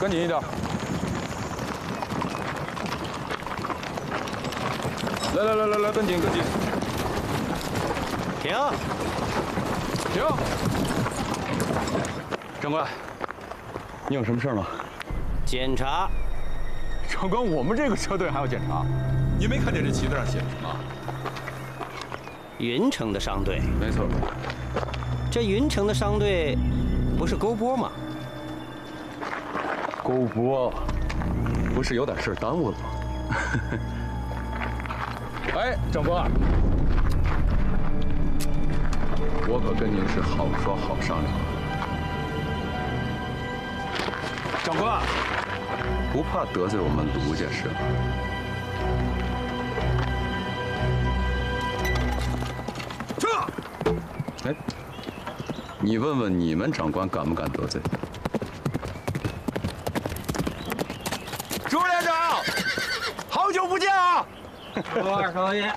跟紧一点。来，跟紧。 停！ 长官，你有什么事吗？ 检查。 长官，我们这个车队还要检查？你没看见这旗子上写的什么？ 云城的商队。 没错。 这云城的商队不是勾波吗？ 勾波，不是有点事耽误了吗？哎，长官，我可跟您是好说好商量。长官，不怕得罪我们卢家是吧？这，哎，你问问你们长官敢不敢得罪？朱连长，好久不见啊！ 二少爷。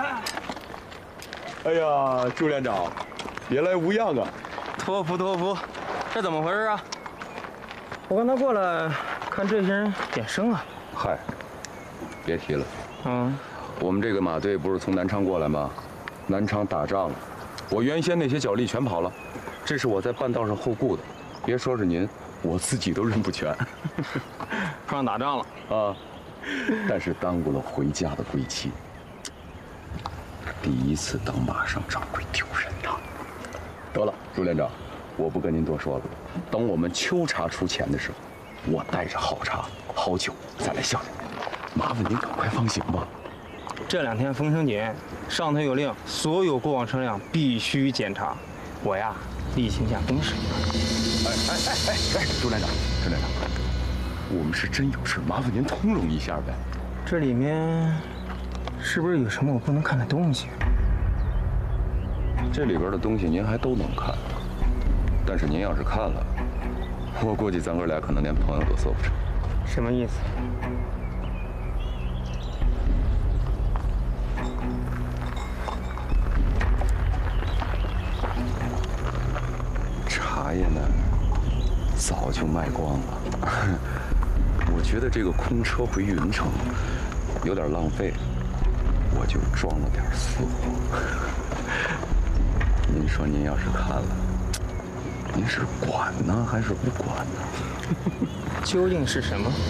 哎呀，朱连长，别来无恙啊！ 托福，这怎么回事啊？我刚才过来看这些人点生啊。 嗨，别提了。 嗯， 我们这个马队不是从南昌过来吗？南昌打仗了，我原先那些脚力全跑了，这是我在半道上后顾的。别说是您，我自己都认不全。 上打仗了啊！但是耽误了回家的归期。第一次当马上掌柜丢人呐！得了，朱连长，我不跟您多说了。等我们秋茶出钱的时候，我带着好茶好酒再来向您。麻烦您赶快放行吧。 这2天风声紧，上头有令，所有过往车辆必须检查。我呀，例行下公示。 哎，朱连长，我们是真有事，麻烦您通融一下呗。 这里面是不是有什么我不能看的东西？ 这里边的东西您还都能看，但是您要是看了，我估计咱哥俩可能连朋友都做不成。 什么意思？ 茶叶呢，早就卖光了。我觉得这个空车回云城有点浪费，我就装了点私货。您说您要是看了，您是管呢还是不管呢？ 究竟是什么？